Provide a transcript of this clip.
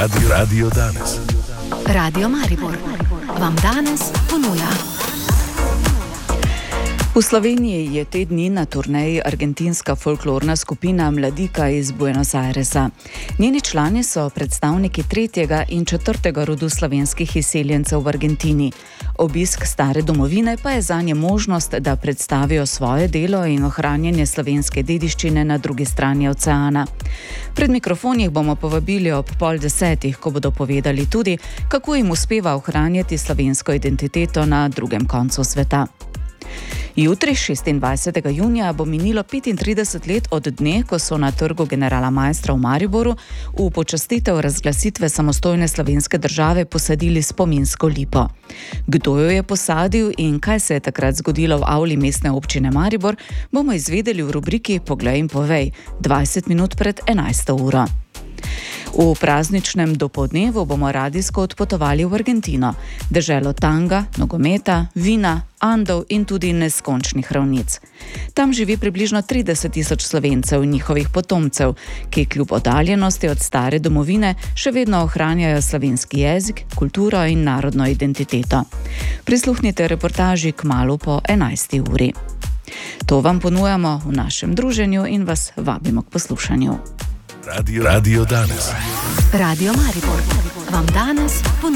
Radio danes. Radio Maribor vam danes ponuja. V Sloveniji je te dni na turneji argentinska folklorna skupina Mladika iz Buenos Airesa. Njeni člani so predstavniki 3. in 4. rodu slovenskih izseljencev v Argentini. Obisk stare domovine pa je zanje možnost, da predstavijo svoje delo in ohranjanje slovenske dediščine na drugi strani oceana. Pred mikrofon jih bomo povabili ob 9:30, ko bodo povedali tudi, kako jim uspeva ohranjati slovensko identiteto na drugem koncu sveta. Jutri, 26. junija, bo minilo 35 let od dne, ko so na Trgu generala Maistra v Mariboru v počastitev razglasitve samostojne slovenske države posadili spominsko lipo. Kdo jo je posadil in kaj se je takrat zgodilo v avli mestne občine Maribor, bomo izvedeli v rubriki Poglej in povej, 20 minut pred 11. uro. V prazničnem dopoldnevu bomo radijsko odpotovali v Argentino, deželo tanga, nogometa, vina, Andov in tudi neskončnih ravnic. Tam živi približno 30.000 Slovencev in njihovih potomcev, ki kljub oddaljenosti od stare domovine še vedno ohranjajo slovenski jezik, kulturo in narodno identiteto. Prisluhnite reportaži kmalu po 11. uri. To vam ponujamo v našem druženju in vas vabimo k poslušanju. Radio danes. Radio Maribor vam danes ponuja.